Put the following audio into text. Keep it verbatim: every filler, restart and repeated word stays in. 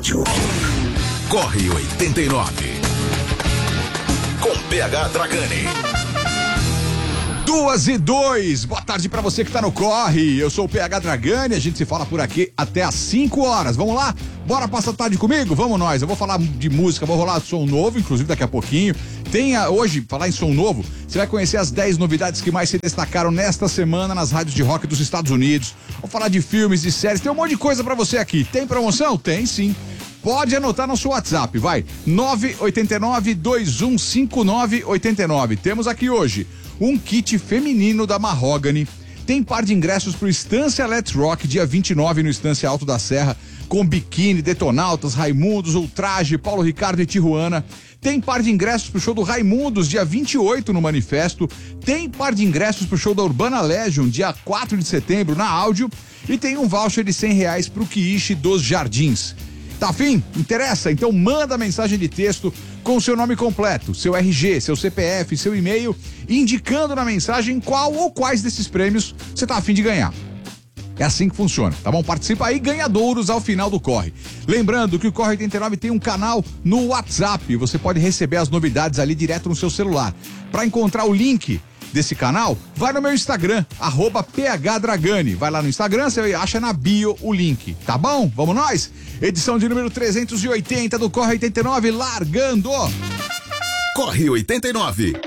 rádio. Corre oitenta e nove. Com P H Dragani. Duas e dois, boa tarde pra você que tá no Corre, eu sou o P H Dragani, a gente se fala por aqui até às cinco horas, vamos lá? Bora passar a tarde comigo? Vamos nós, eu vou falar de música, vou rolar som novo, inclusive daqui a pouquinho. Tem a, hoje, falar em som novo, você vai conhecer as dez novidades que mais se destacaram nesta semana nas rádios de rock dos Estados Unidos. Vou falar de filmes, de séries, tem um monte de coisa pra você aqui. Tem promoção? Tem sim. Pode anotar no seu WhatsApp, vai, nove oito nove, dois um cinco nove oito nove. Temos aqui hoje um kit feminino da Mahogany. Tem par de ingressos pro Estância Let's Rock, dia vinte e nove no Estância Alto da Serra, com Biquíni, Detonautas, Raimundos, Ultraje, Paulo Ricardo e Tijuana. Tem par de ingressos pro show do Raimundos, dia vinte e oito no Manifesto. Tem par de ingressos pro show da Urbana Legion, dia quatro de setembro na Áudio. E tem um voucher de cem reais pro Quiche dos Jardins. Tá afim? Interessa? Então manda mensagem de texto com o seu nome completo, seu R G, seu C P F, seu e-mail, indicando na mensagem qual ou quais desses prêmios você tá afim de ganhar. É assim que funciona, tá bom? Participa aí, ganhadouros ao final do Corre. Lembrando que o Corre oitenta e nove tem um canal no WhatsApp, você pode receber as novidades ali direto no seu celular. Para encontrar o link desse canal, vai no meu Instagram, arroba phdragani. Vai lá no Instagram, você acha na bio o link, tá bom? Vamos nós? Edição de número trezentos e oitenta do Corre oitenta e nove, largando! Corre oitenta e nove.